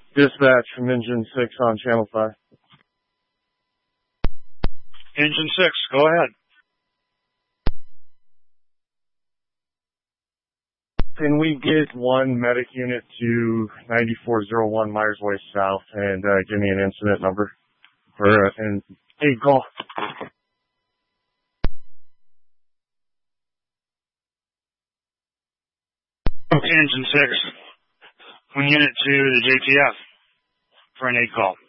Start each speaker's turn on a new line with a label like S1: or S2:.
S1: Dispatch from Engine 6 on Channel 5.
S2: Engine 6, go ahead.
S1: Can we get one medic unit to 9401 Myers Way South and give me an incident number for an aid call?
S2: Okay, Engine 6. One unit to the JTF for an aid call.